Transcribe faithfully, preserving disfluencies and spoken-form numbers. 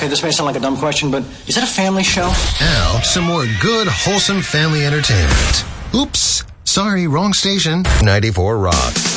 Okay, this may sound like a dumb question, but is that a family show? Now, some more good, wholesome family entertainment. Oops, sorry, wrong station. ninety-four Rock.